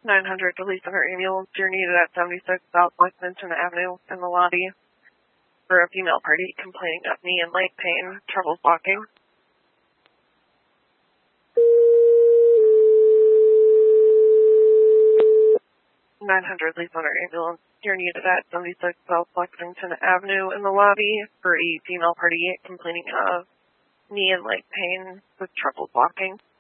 900 Police Center ambulance. You're needed at 76 South Lexington Avenue in the lobby for a female party complaining of knee and leg pain, trouble walking. 900 Police Center ambulance. You're needed at 76 South Lexington Avenue in the lobby for a female party complaining of knee and leg pain with trouble walking.